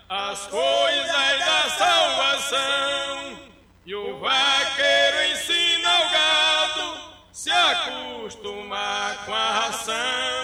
as coisas da salvação. E o vaqueiro ensina ao gado se acostumar com a ração.